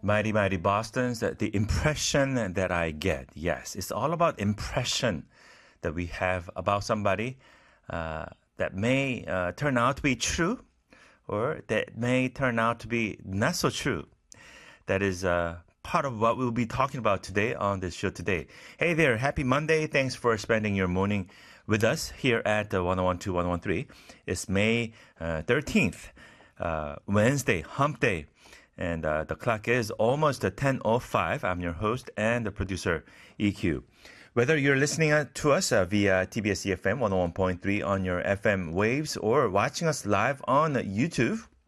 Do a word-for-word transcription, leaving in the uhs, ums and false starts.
Mighty Mighty Boston's uh, the impression that I get. Yes, it's all about impression that we have about somebody uh, that may uh, turn out to be true or that may turn out to be not so true. That is uh, part of what we'll be talking about today on this show today. Hey there, happy Monday. Thanks for spending your morning with us here at uh, one oh one two, one oh one three. It's May uh, thirteenth, uh, Wednesday, hump day. And uh, the clock is almost at ten oh five. I'm your host and the producer, E Q. Whether you're listening to us uh, via T B S E F M one oh one point three on your F M waves or watching us live on YouTube,